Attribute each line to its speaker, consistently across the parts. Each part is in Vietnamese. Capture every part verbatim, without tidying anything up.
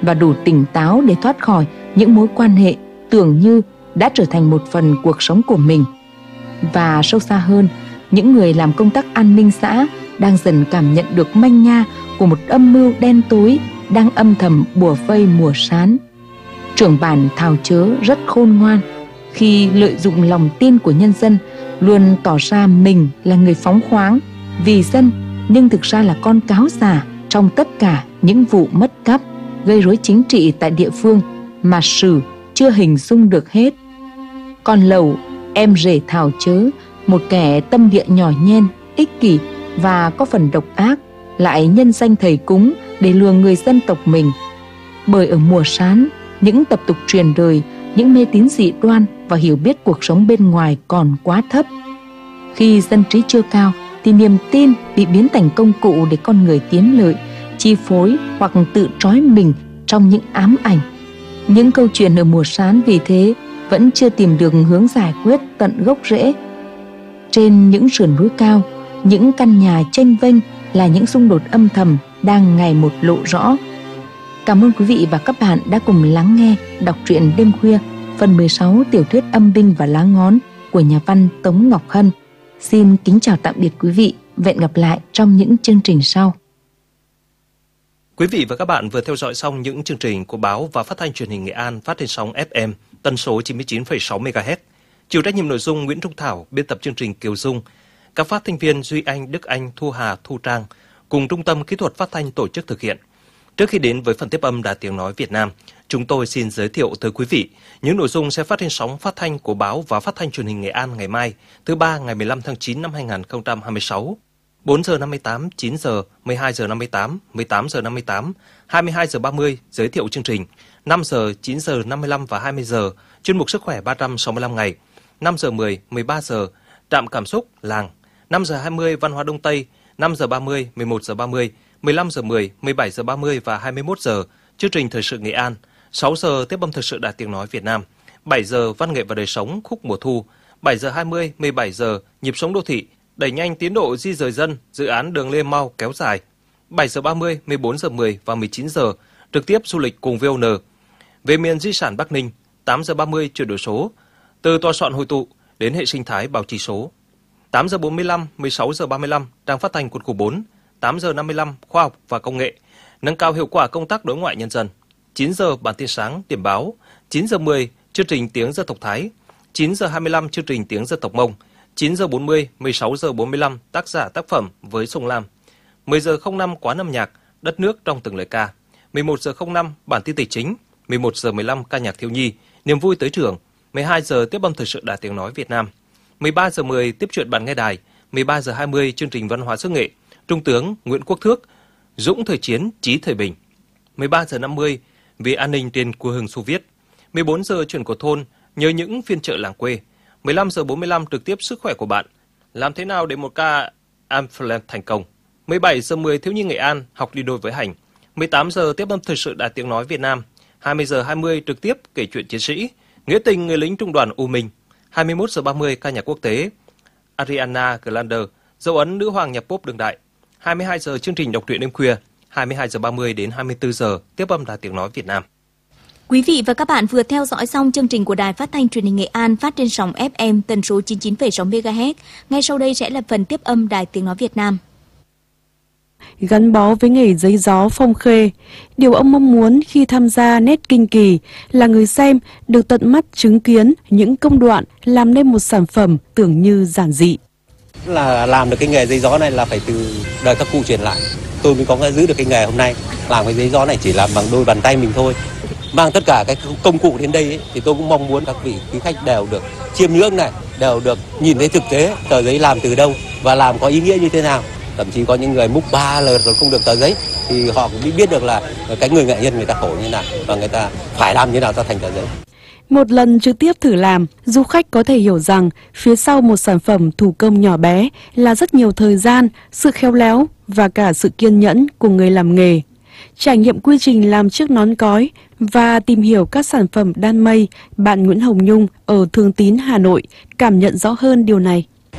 Speaker 1: và đủ tỉnh táo để thoát khỏi những mối quan hệ tưởng như đã trở thành một phần cuộc sống của mình. Và sâu xa hơn, những người làm công tác an ninh xã đang dần cảm nhận được manh nha của một âm mưu đen tối đang âm thầm bủa vây Mùa Sán. Trưởng bản Thào Chớ rất khôn ngoan khi lợi dụng lòng tin của nhân dân, luôn tỏ ra mình là người phóng khoáng vì dân, nhưng thực ra là con cáo già trong tất cả những vụ mất cắp, gây rối chính trị tại địa phương mà sử chưa hình dung được hết. Còn Lẩu, em rể Thào Chớ, một kẻ tâm địa nhỏ nhen, ích kỷ và có phần độc ác, lại nhân danh thầy cúng để lừa người dân tộc mình. Bởi ở Mùa Sán, những tập tục truyền đời, những mê tín dị đoan và hiểu biết cuộc sống bên ngoài còn quá thấp. Khi dân trí chưa cao thì niềm tin bị biến thành công cụ để con người tiến lợi, chi phối hoặc tự trói mình trong những ám ảnh. Những câu chuyện ở Mùa Sán vì thế vẫn chưa tìm được hướng giải quyết tận gốc rễ. Trên những sườn núi cao, những căn nhà chênh vênh là những xung đột âm thầm đang ngày một lộ rõ. Cảm ơn quý vị và các bạn đã cùng lắng nghe đọc truyện đêm khuya phần mười sáu tiểu thuyết Âm binh và Lá ngón của nhà văn Tống Ngọc Hân. Xin kính chào tạm biệt quý vị. Hẹn gặp lại trong những chương trình sau.
Speaker 2: Quý vị và các bạn vừa theo dõi xong những chương trình của báo và phát thanh truyền hình Nghệ An phát trên sóng ép em tần số chín mươi chín phẩy sáu mê ga héc. Chịu trách nhiệm nội dung Nguyễn Trung Thảo, biên tập chương trình Kiều Dung. Các phát thanh viên Duy Anh, Đức Anh, Thu Hà, Thu Trang cùng Trung tâm Kỹ thuật Phát thanh tổ chức thực hiện. Trước khi đến với phần tiếp âm Đài Tiếng Nói Việt Nam, chúng tôi xin giới thiệu tới quý vị những nội dung sẽ phát trên sóng phát thanh của báo và phát thanh truyền hình Nghệ An ngày mai, thứ ba ngày mười lăm tháng chín năm hai nghìn không trăm hai mươi sáu. bốn giờ năm mươi tám, chín giờ, mười hai giờ năm mươi tám, mười tám giờ năm mươi tám, hai mươi hai giờ ba mươi giới thiệu chương trình, năm giờ, chín giờ năm mươi lăm và hai mươi giờ chuyên mục Sức khỏe ba trăm sáu mươi lăm ngày, năm giờ mười, mười ba giờ trạm cảm xúc làng, năm giờ hai mươi văn hóa Đông Tây, năm giờ ba mươi, mười một giờ ba mươi, mười lăm giờ mười, mười bảy giờ ba mươi và hai mươi mốt giờ chương trình Thời sự Nghệ An, sáu giờ tiếp âm Thời sự Đài Tiếng Nói Việt Nam, bảy giờ văn nghệ và đời sống khúc mùa thu, bảy giờ hai mươi, mười bảy giờ nhịp sống đô thị, đẩy nhanh tiến độ di rời dân, dự án đường Lê Mau kéo dài, bảy giờ ba mươi, mười bốn giờ mười và mười chín giờ trực tiếp du lịch cùng vê o en. Về miền di sản Bắc Ninh, tám giờ ba mươi chuyển đổi số, từ tòa soạn hội tụ đến hệ sinh thái báo chí số. tám giờ bốn mươi lăm, mười sáu giờ ba mươi lăm trang phát thanh quân khu bốn, tám giờ năm mươi lăm khoa học và công nghệ, nâng cao hiệu quả công tác đối ngoại nhân dân. chín giờ bản tin sáng điểm báo, chín giờ mười chương trình tiếng dân tộc Thái, chín giờ hai mươi lăm chương trình tiếng dân tộc Mông, chín giờ bốn mươi, mười sáu giờ bốn mươi lăm tác giả tác phẩm với Sông Lam, mười giờ không năm quán âm nhạc đất nước trong từng lời ca, mười một giờ không năm bản tin tài chính, mười một giờ mười lăm ca nhạc thiếu nhi niềm vui tới trường, mười hai giờ tiếp âm Thời sự Đài Tiếng Nói Việt Nam, mười ba giờ mười tiếp chuyện bạn nghe đài, mười ba giờ hai mươi chương trình văn hóa xứ nghệ Trung tướng Nguyễn Quốc Thước, Dũng thời chiến chí thời bình, mười ba giờ năm mươi vì an ninh trên quê hương Xô Viết, mười bốn giờ chuyện của thôn nhớ những phiên chợ làng quê, mười lăm giờ bốn mươi lăm trực tiếp sức khỏe của bạn, làm thế nào để một ca Amphland thành công, mười bảy giờ mười thiếu nhi Nghệ An học đi đôi với hành, mười tám giờ tiếp âm Thời sự Đài Tiếng Nói Việt Nam, hai mươi giờ hai mươi trực tiếp kể chuyện chiến sĩ, nghĩa tình người lính trung đoàn U Minh, hai mươi mốt giờ ba mươi ca nhạc quốc tế, Ariana Grande, dấu ấn nữ hoàng nhạc pop đương đại, hai mươi hai giờ chương trình đọc truyện đêm khuya, hai mươi hai giờ ba mươi đến hai mươi tư giờ tiếp âm Đài Tiếng Nói Việt Nam.
Speaker 3: Quý vị và các bạn vừa theo dõi xong chương trình của Đài Phát thanh Truyền hình Nghệ An phát trên sóng ép em tần số chín mươi chín phẩy sáu mê ga héc. Ngay sau đây sẽ là phần tiếp âm Đài Tiếng Nói Việt Nam.
Speaker 4: Gắn bó với nghề giấy gió Phong Khê, điều ông mong muốn khi tham gia nét kinh kỳ là người xem được tận mắt chứng kiến những công đoạn làm nên một sản phẩm tưởng như giản dị.
Speaker 5: Là làm được cái nghề giấy gió này là phải từ đời các cụ truyền lại. Tôi mới có giữ được cái nghề hôm nay. Làm cái giấy gió này chỉ làm bằng đôi bàn tay mình thôi. Mang tất cả cái công cụ đến đây ấy, thì tôi cũng mong muốn các vị quý khách đều được chiêm ngưỡng này, đều được nhìn thấy thực tế tờ giấy làm từ đâu và làm có ý nghĩa như thế nào. Thậm chí có những người múc ba lần rồi không được tờ giấy thì họ cũng biết được là cái người nghệ nhân người ta khổ như nào và người ta phải làm như nào ta thành tờ giấy.
Speaker 4: Một lần trực tiếp thử làm, du khách có thể hiểu rằng phía sau một sản phẩm thủ công nhỏ bé là rất nhiều thời gian, sự khéo léo và cả sự kiên nhẫn của người làm nghề. Trải nghiệm quy trình làm chiếc nón cói và tìm hiểu các sản phẩm đan mây, bạn Nguyễn Hồng Nhung ở Thường Tín, Hà Nội cảm nhận rõ hơn điều này.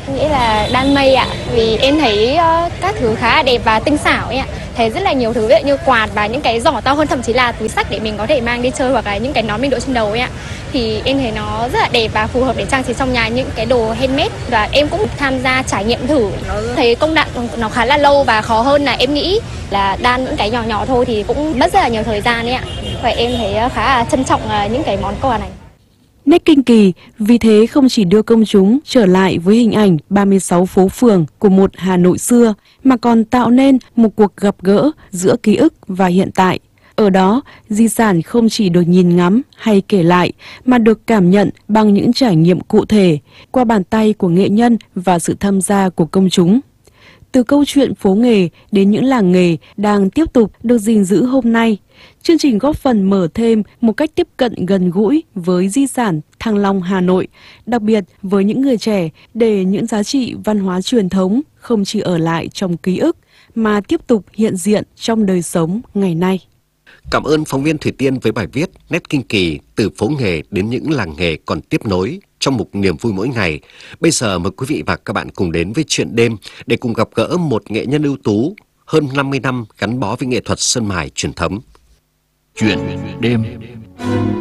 Speaker 6: Nghĩ là đan mây ạ, vì em thấy uh, các thứ khá là đẹp và tinh xảo ấy ạ. Thấy rất là nhiều thứ như quạt và những cái giỏ to hơn, thậm chí là túi xách để mình có thể mang đi chơi, hoặc là những cái nón mình đội trên đầu ấy ạ. Thì em thấy nó rất là đẹp và phù hợp để trang trí trong nhà, những cái đồ handmade. Và em cũng tham gia trải nghiệm thử, nó thấy công đoạn nó khá là lâu và khó hơn là em nghĩ. Là đan những cái nhỏ nhỏ thôi thì cũng mất rất là nhiều thời gian ấy ạ. Và em thấy khá là trân trọng những cái món quà này.
Speaker 4: Nét kinh kỳ vì thế không chỉ đưa công chúng trở lại với hình ảnh ba mươi sáu phố phường của một Hà Nội xưa, mà còn tạo nên một cuộc gặp gỡ giữa ký ức và hiện tại. Ở đó, di sản không chỉ được nhìn ngắm hay kể lại, mà được cảm nhận bằng những trải nghiệm cụ thể, qua bàn tay của nghệ nhân và sự tham gia của công chúng. Từ câu chuyện phố nghề đến những làng nghề đang tiếp tục được gìn giữ hôm nay, chương trình góp phần mở thêm một cách tiếp cận gần gũi với di sản Thăng Long Hà Nội, đặc biệt với những người trẻ, để những giá trị văn hóa truyền thống không chỉ ở lại trong ký ức mà tiếp tục hiện diện trong đời sống ngày nay.
Speaker 7: Cảm ơn phóng viên Thủy Tiên với bài viết Nét kinh kỳ từ phố nghề đến những làng nghề còn tiếp nối trong mục Niềm vui mỗi ngày. Bây giờ mời quý vị và các bạn cùng đến với Chuyện đêm để cùng gặp gỡ một nghệ nhân ưu tú hơn năm mươi năm gắn bó với nghệ thuật sơn mài truyền thống.
Speaker 8: Chuyện đêm.